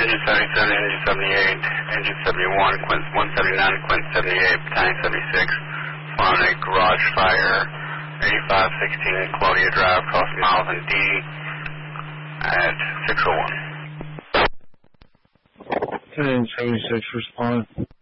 Engine 77, Engine 78, Engine 71, Quint 179, Quint 78, Battalion 76, on a garage fire, 8516 Claudia Drive, across Miles and D at 601. 1076, respond.